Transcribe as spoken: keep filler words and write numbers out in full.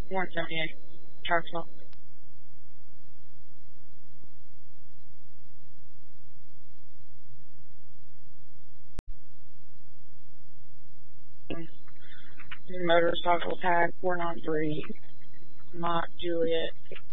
one seventy-eight, Charlottesville. Motorcycle tag four nine three, Mike Juliet